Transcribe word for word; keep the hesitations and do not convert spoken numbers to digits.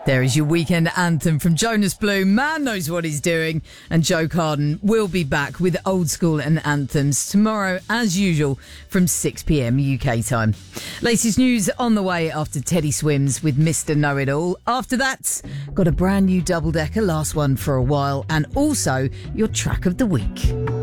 There is your weekend anthem from Jonas Blue. Man knows what he's doing. And Joe Carden will be back with Old School and Anthems tomorrow, as usual, from six p.m. U K time. Latest news on the way after Teddy Swims with Mister Know-It-All. After that, got a brand new double-decker, last one for a while, and also your track of the week.